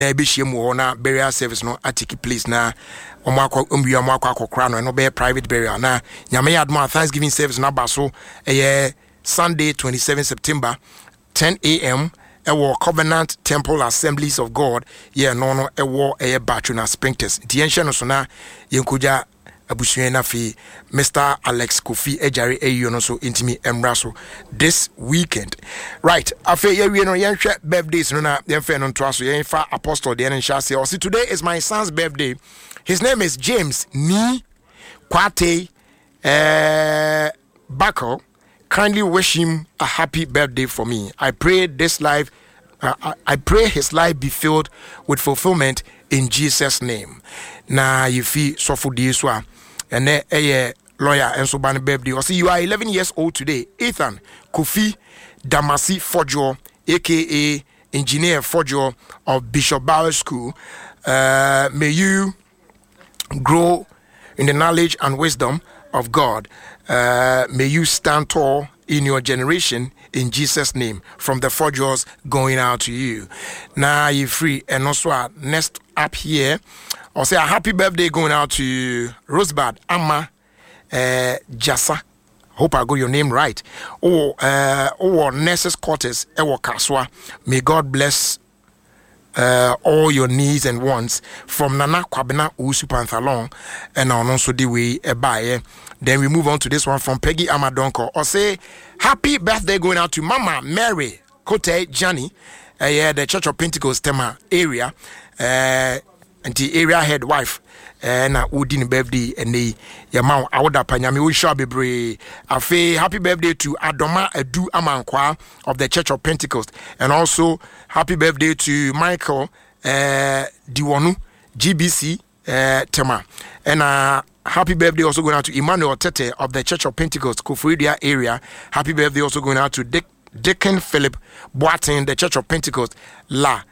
ebihiem wo na burial service no atiki place na omwakwa kra no be private burial na nyame admo Thanksgiving service na baso Sunday 27 September 10 a.m. Ewo Covenant Temple Assemblies of God no ewo Bachuna Sprinkters dienshe no so na yenkoja abusuye na fi Mr. Alex Kofi Ejare no so intimi emraso this weekend. Right, afa ye no yenhwe birthdays no na yenfa no nto aso yenfa apostle de nsha say o see today is my son's birthday. His name is James Ni Kwate Bako. Kindly wish him a happy birthday for me. I pray his life be filled with fulfillment in Jesus' name. Na yifi sofu di iswa ene lawyer and so ban birthday. I see you are 11 years old today. Ethan Kofi Damasi Fojo, aka Engineer Fojo of Bishop Bauer School. May you grow in the knowledge and wisdom of God. May you stand tall in your generation in Jesus' name. From the Fojos going out to you. Now you're free. And also next up here, I'll say a happy birthday going out to Rosebud Amma Jasa. Hope I got your name right. Or Nurses Quarters Ewo Kaswa. May God bless all your needs and wants from Nana Kwabena Usupanthalon and also the way by. Then we move on to this one from Peggy Amadonko. Or say happy birthday going out to Mama Mary Kote Jani, the Church of Pentecost Tema area, and the area head wife. Na udin birthday and the yamau awda panyami we shall be brave. Afe happy birthday to Adoma Edu Amankwa of the Church of Pentecost, and also happy birthday to Michael Diwanu GBC Tema, and happy birthday also going out to Emmanuel Tete of the Church of Pentecost Koforidua area. Happy birthday also going out to Deacon Philip Boateng, the Church of Pentecost La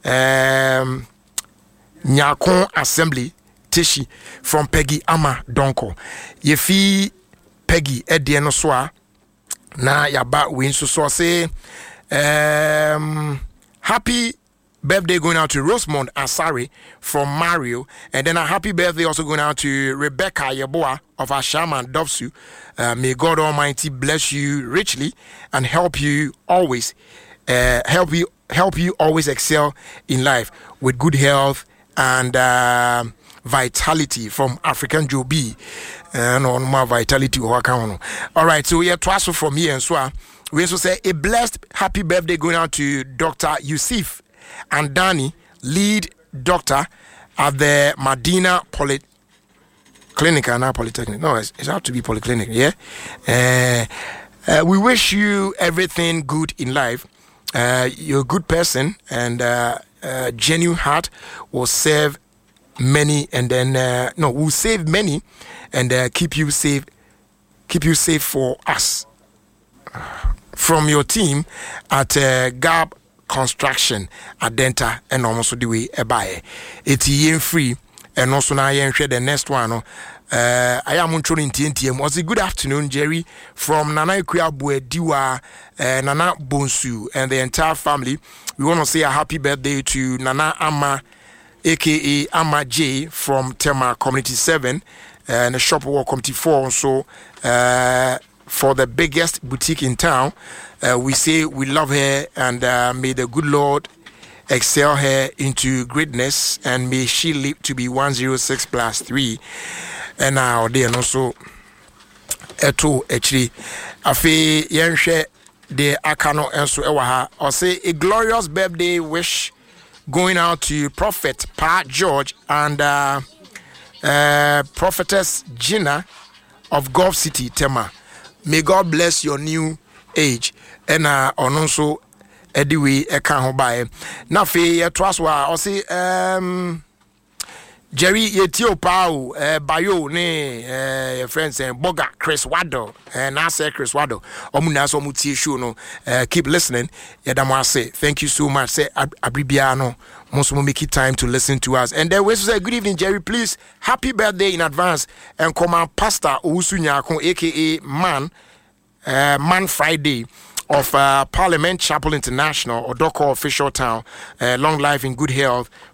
Nyakon Assembly Tishi from Peggy Ama Donko. Yefi Peggy Edieno Soa na yaba win so say happy birthday going out to Rosemond Asari from Mario, and then a happy birthday also going out to Rebecca Yeboah of Ashaman Dovsu. May God Almighty bless you richly and help you always help you always excel in life with good health and vitality from African Joe B. No more vitality or account. All right, so yeah, twice from here and so we also say a blessed happy birthday going out to Dr. Yusuf and Danny, lead doctor at the Medina Polyclinic and Polytechnic. No, it's have to be Polyclinic, yeah. We wish you everything good in life. You're a good person, and genuine heart will serve many, and then will save many, and keep you safe for us. From your team at Gab Construction Adenta and also the way buy it's yen free, and also now yen share the next one. I am on TNTM. Was a good afternoon, Jerry, from Nana Kuabue Diwa, Nana Bonsu, and the entire family. We want to say a happy birthday to Nana Amma, aka Amma J from Tema Community 7, and the shop walk committee 4. So for the biggest boutique in town, we say we love her, and may the good Lord excel her into greatness, and may she live to be 106 plus 3. And now they are also eto actually afi yenhwe the akano enso ewa or say a glorious birthday wish going out to Prophet Pa George and Prophetess Gina of Gulf City Tema. May God bless your new age, and also anyway eka ho bae na fe yetwaswa or say Jerry Yetio Pau Bayo ne your friends and Boga Chris Wado and I say Chris Wado omuna so mutie show no keep listening. Yadamo say thank you so much. Say Abribiano most will make it time to listen to us. And then we say good evening, Jerry. Please happy birthday in advance and come on Pastor Usunyako aka Man Friday. of Parliament Chapel International, or Doko Official Town. Long life in good health